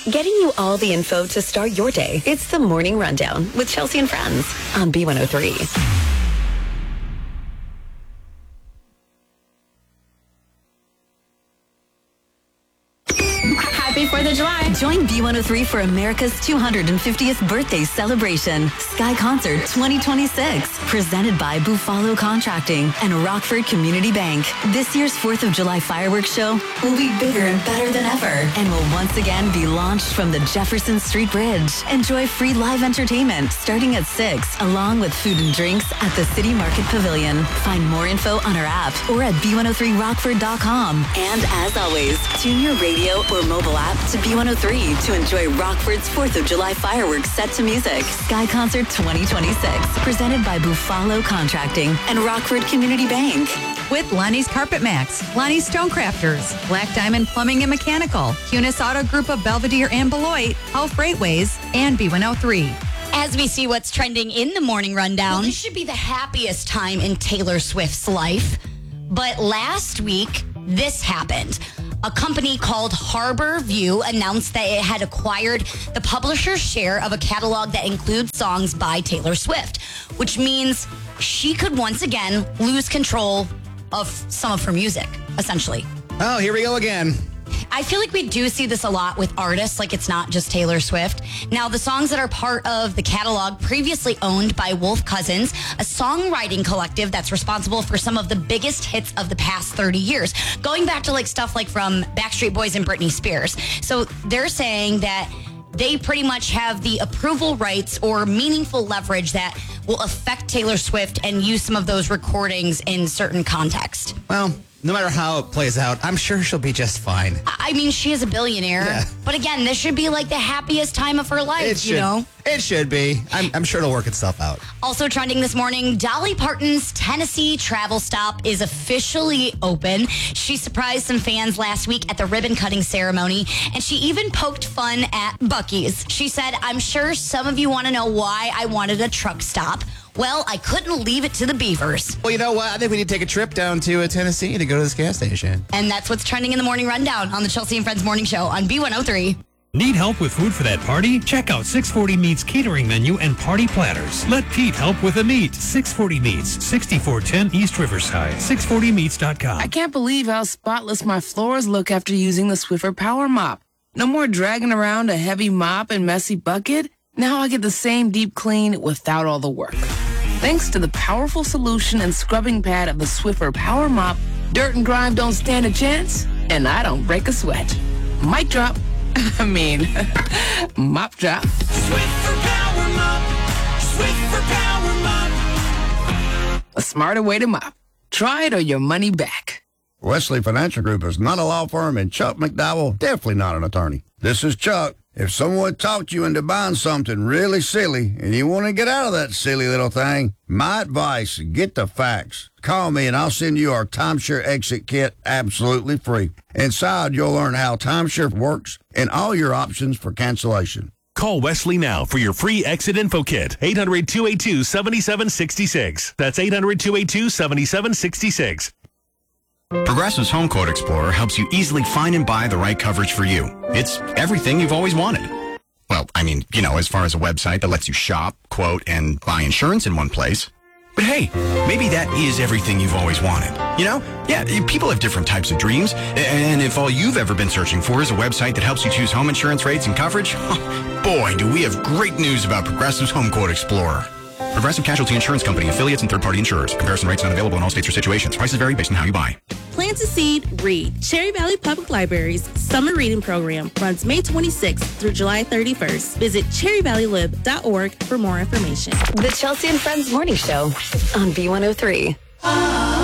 Getting you all the info to start your day. It's the Morning Rundown with Chelsea and Friends on B103. Happy 4th of July. Join B103 for America's 250th birthday celebration. Sky Concert 2026. Presented by Buffalo Contracting and Rockford Community Bank. This year's 4th of July fireworks show will be bigger and better than ever and will once again be launched from the Jefferson Street Bridge. Enjoy free live entertainment starting at 6, along with food and drinks at the City Market Pavilion. Find more info on our app or at b103rockford.com. And as always, tune your radio or mobile app to B103 to enjoy Rockford's 4th of July fireworks set to music. Sky Concert 2026, presented by Buffalo Contracting and Rockford Community Bank. With Lonnie's Carpet Max, Lonnie's Stonecrafters, Black Diamond Plumbing and Mechanical, Cunis Auto Group of Belvedere and Beloit, Hull Freightways, and B103. As we see what's trending in the Morning Rundown. Well, this should be the happiest time in Taylor Swift's life. But last week, this happened. A company called Harbor View announced that it had acquired the publisher's share of a catalog that includes songs by Taylor Swift, which means she could once again lose control of some of her music, essentially. Oh, here we go again. I feel like we do see this a lot with artists, like it's not just Taylor Swift. Now, the songs that are part of the catalog previously owned by Wolf Cousins, a songwriting collective that's responsible for some of the biggest hits of the past 30 years, going back to like stuff like from Backstreet Boys and Britney Spears. So they're saying that they pretty much have the approval rights or meaningful leverage that will affect Taylor Swift and use some of those recordings in certain context. Well, no matter how it plays out, I'm sure she'll be just fine. I mean, she is a billionaire. Yeah. But again, this should be like the happiest time of her life, you know? It should be. I'm sure it'll work itself out. Also trending this morning, Dolly Parton's Tennessee travel stop is officially open. She surprised some fans last week at the ribbon cutting ceremony, and she even poked fun at Buc-ee's. She said, "I'm sure some of you want to know why I wanted a truck stop. Well, I couldn't leave it to the Beavers." Well, you know what? I think we need to take a trip down to Tennessee to go to this gas station. And that's what's trending in the Morning Rundown on the Chelsea and Friends Morning Show on B103. Need help with food for that party? Check out 640 Meats catering menu and party platters. Let Pete help with the meat. 640 Meats, 6410 East Riverside, 640meats.com. I can't believe how spotless my floors look after using the Swiffer Power Mop. No more dragging around a heavy mop and messy bucket. Now I get the same deep clean without all the work. Thanks to the powerful solution and scrubbing pad of the Swiffer Power Mop, dirt and grime don't stand a chance, and I don't break a sweat. Mic drop. I mean, mop drop. Swiffer Power Mop. Swiffer Power Mop. A smarter way to mop. Try it or your money back. Wesley Financial Group is not a law firm, and Chuck McDowell definitely not an attorney. This is Chuck. If someone talked you into buying something really silly and you want to get out of that silly little thing, my advice, get the facts. Call me and I'll send you our timeshare exit kit absolutely free. Inside, you'll learn how timeshare works and all your options for cancellation. Call Wesley now for your free exit info kit. 800-282-7766. That's 800-282-7766. Progressive's Home Quote Explorer helps you easily find and buy the right coverage for you. It's everything you've always wanted. Well, I mean, you know, as far as a website that lets you shop, quote, and buy insurance in one place. But hey, maybe that is everything you've always wanted. You know? Yeah, people have different types of dreams. And if all you've ever been searching for is a website that helps you choose home insurance rates and coverage, boy, do we have great news about Progressive's Home Quote Explorer. Progressive Casualty Insurance Company, affiliates, and third-party insurers. Comparison rates not available in all states or situations. Prices vary based on how you buy. Plant a Seed, Read. Cherry Valley Public Library's summer reading program runs May 26th through July 31st. Visit cherryvalleylib.org for more information. The Chelsea and Friends Morning Show on B103.